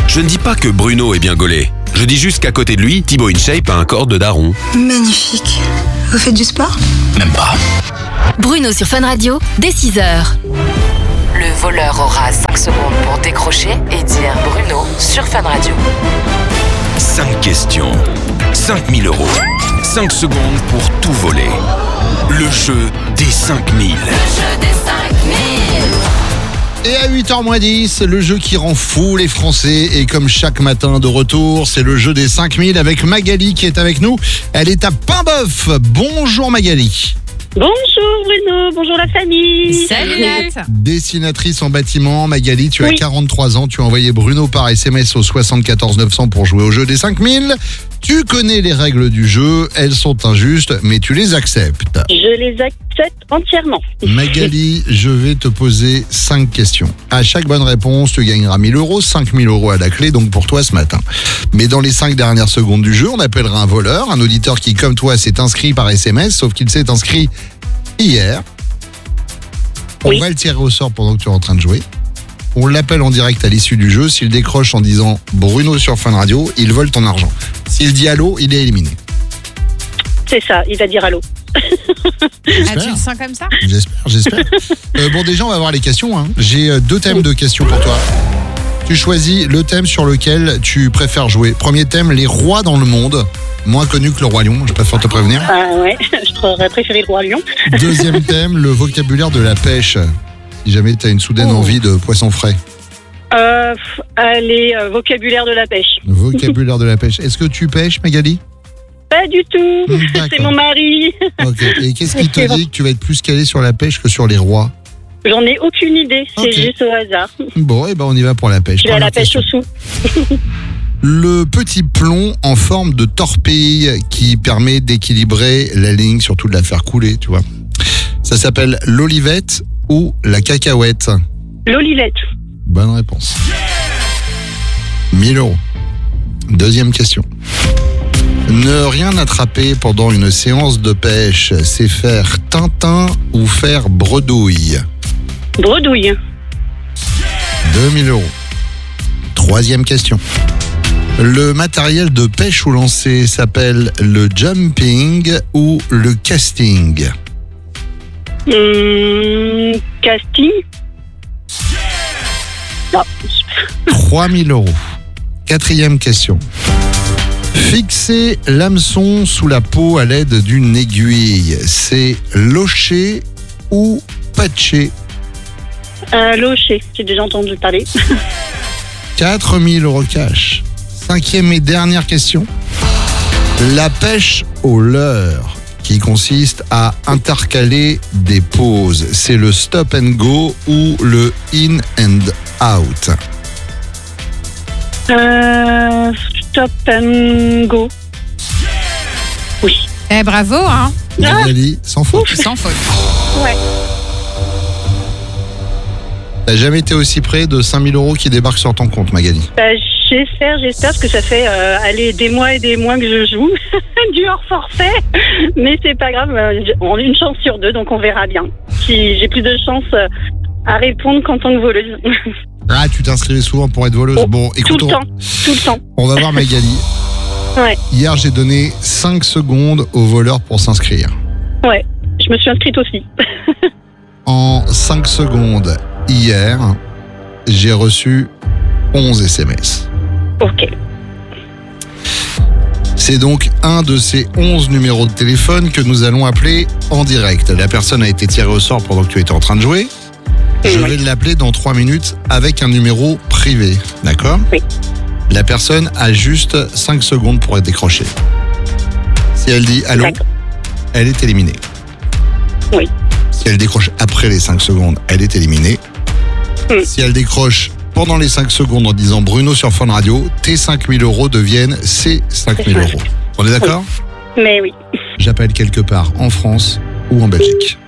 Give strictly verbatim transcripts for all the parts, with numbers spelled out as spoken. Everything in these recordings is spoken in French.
Je ne dis pas que Bruno est bien gaulé. Je dis juste qu'à côté de lui, Thibaut InShape a un corps de daron. Magnifique. Vous faites du sport ? Même pas. Bruno sur Fun Radio, dès six heures. Le voleur aura cinq secondes pour décrocher et dire Bruno sur Fun Radio. cinq questions. cinq mille euros. cinq secondes pour tout voler. Le jeu des cinq mille. Le jeu des cinq mille. Et à huit heures moins dix, le jeu qui rend fou les Français. Et comme chaque matin de retour, c'est le jeu des cinq mille avec Magali qui est avec nous. Elle est à Paimboeuf. Bonjour Magali. Bonjour Bruno, bonjour la famille. Salut Nat. Dessinatrice en bâtiment, Magali, tu as Oui. quarante-trois ans, tu as envoyé Bruno par S M S au soixante-quatorze neuf cents pour jouer au jeu des cinq mille. Tu connais les règles du jeu, elles sont injustes, mais tu les acceptes. Je les accepte entièrement. Magali, je vais te poser cinq questions. À chaque bonne réponse, tu gagneras mille euros, cinq mille euros à la clé, donc pour toi ce matin. Mais dans les cinq dernières secondes du jeu, on appellera un voleur, un auditeur qui, comme toi, s'est inscrit par S M S, sauf qu'il s'est inscrit hier. On Oui. va le tirer au sort pendant que tu es en train de jouer. On l'appelle en direct à l'issue du jeu. S'il décroche en disant Bruno sur Fun Radio, il vole ton argent. S'il dit allô, il est éliminé. C'est ça, il va dire allô. Ah, tu J'espère. le sens comme ça? J'espère, j'espère. Euh, bon, déjà, on va voir les questions. Hein. J'ai euh, deux thèmes de questions pour toi. Tu choisis le thème sur lequel tu préfères jouer. Premier thème, les rois dans le monde. Moins connu que le roi lion, je préfère te prévenir. Ah ouais, je aurais préféré le roi lion. Deuxième thème, le vocabulaire de la pêche. Si jamais tu as une soudaine Oh. envie de poisson frais. Euh, pff, allez, euh, vocabulaire de la pêche. Vocabulaire de la pêche. Est-ce que tu pêches, Magali? Pas du tout, D'accord. c'est mon mari. Ok. Et qu'est-ce qui te dit que tu vas être plus calé sur la pêche que sur les rois? J'en ai aucune idée, c'est Ok. juste au hasard. Bon, et ben on y va pour la pêche. Je vais à la Première pêche question. au sou. Le petit plomb en forme de torpille qui permet d'équilibrer la ligne, surtout de la faire couler, tu vois. Ça s'appelle l'olivette ou la cacahuète. L'olivette. Bonne réponse. mille euros. Deuxième question. Ne rien attraper pendant une séance de pêche, c'est faire Tintin ou faire bredouille. Bredouille. deux mille euros. Troisième question. Le matériel de pêche au lancer s'appelle le jumping ou le casting. Hum, casting. Non. trois mille euros. Quatrième question. Fixer l'hameçon sous la peau à l'aide d'une aiguille, c'est locher ou patcher. Un locher, j'ai déjà entendu parler. quatre mille euros cash. Cinquième et dernière question. La pêche au leurre, qui consiste à intercaler des pauses, c'est le stop and go ou le in and out. Euh, stop and go. Oui. Eh, bravo, hein? Magali, sans faute. Sans faute. Ouais. T'as jamais été aussi près de cinq mille euros qui débarquent sur ton compte, Magali? Bah, j'espère, j'espère parce que ça fait euh, aller des mois et des mois que je joue du hors forfait, mais c'est pas grave, euh, on a une chance sur deux, donc on verra bien. Si j'ai plus de chance euh, à répondre qu'en tant que voleuse. Ah, tu t'inscrivais souvent pour être voleuse. Oh, Bon, tout écoute, le on, temps, tout le temps. on va voir Magali. Ouais, Hier, j'ai donné cinq secondes aux voleurs pour s'inscrire. ouais. Je me suis inscrite aussi. En cinq secondes, hier, j'ai reçu onze S M S. Ok. C'est donc un de ces onze numéros de téléphone que nous allons appeler en direct. La personne a été tirée au sort pendant que tu étais en train de jouer. Je vais l'appeler dans trois minutes avec un numéro privé. D'accord? Oui. La personne a juste cinq secondes pour être décrochée. Si elle dit allô, D'accord. elle est éliminée. Oui. Si elle décroche après les cinq secondes, elle est éliminée. Mm. Si elle décroche pendant les cinq secondes en disant Bruno sur Fun Radio, tes cinq mille euros deviennent ses cinq mille euros. On est d'accord? Mais oui. J'appelle quelque part en France ou en Belgique.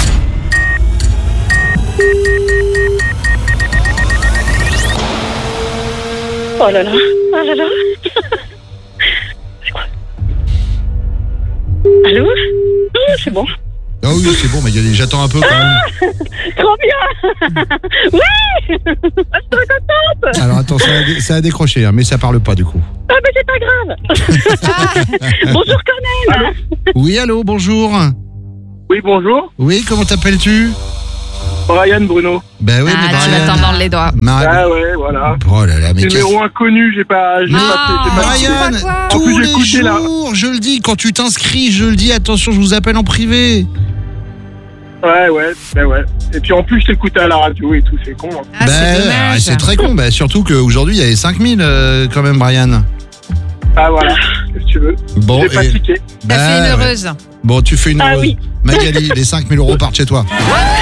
Oh là là. Oh là là. C'est quoi? Allô? Oh, c'est bon. Ah oui, c'est bon, Magali, j'attends un peu quand même. Trop bien. Oui. Je suis trop contente. Alors attends, ça a, dé- ça a décroché, hein, mais ça parle pas du coup. Ah, mais c'est pas grave. Bonjour, Conan. Oui, allô, bonjour. Oui, bonjour. Oui, comment t'appelles-tu? Brian Bruno. Ben oui, Ah, mais tu Brian. vas t'en mordre les doigts. Marie- Ah ouais, voilà. Oh là là, mais qu'est-ce... Numéro inconnu, j'ai pas... J'ai Ah. pas, j'ai pas Brian, sais pas quoi. tous En plus, j'ai les écouté, là. jours, je le dis, quand tu t'inscris, je le dis, attention, je vous appelle en privé. Ouais, ouais, ben ouais. Et puis en plus, je t'écoutais à la radio et tout, c'est con. Hein. Ah, c'est Ben, dommage. c'est très con, ben, surtout qu'aujourd'hui, il y avait cinq mille euh, quand même, Brian. Ah voilà, qu'est-ce que tu veux. Bon, J'ai pas et- cliqué. T'as fait une Ben, ouais. heureuse. Bon, tu fais une Ah heureuse. oui. Magali, les cinq mille euros partent chez toi.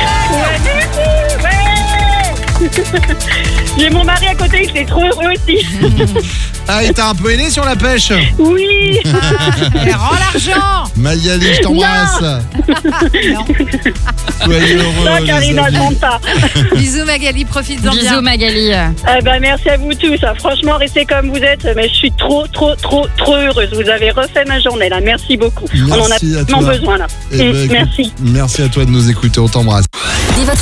J'ai mon mari à côté, je suis trop heureux aussi. Ah, il t'a un peu aidé sur la pêche. Oui. Et rends l'argent. Magali, je t'embrasse. Soyez heureux. Ça, les Karina, amis. je monte pas. Bisous Magali, profites-en Bisous bien. Magali. Eh ben, merci à vous tous. hein. Franchement, restez comme vous êtes. Mais je suis trop, trop, trop, trop heureuse. Vous avez refait ma journée là. Merci beaucoup. On en a Merci à tellement toi. besoin là. Eh ben, Mm, écoute, merci. Merci à toi de nous écouter, on t'embrasse.